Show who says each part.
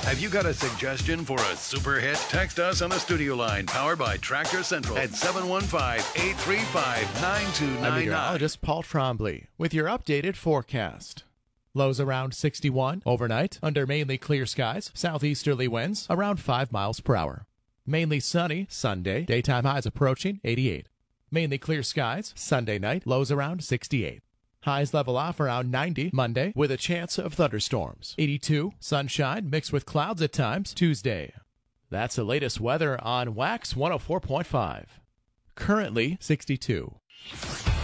Speaker 1: Have you got a suggestion for a super hit? Text us on the studio line powered by Tractor Central at 715-835-9299.
Speaker 2: I'm meteorologist Paul Trombley with your updated forecast. Lows around 61 overnight under mainly clear skies, southeasterly winds around 5 miles per hour. Mainly sunny Sunday, daytime highs approaching 88. Mainly clear skies Sunday night, lows around 68. Highs level off around 90 Monday with a chance of thunderstorms. 82, sunshine mixed with clouds at times Tuesday. That's the latest weather on Wax 104.5. Currently 62.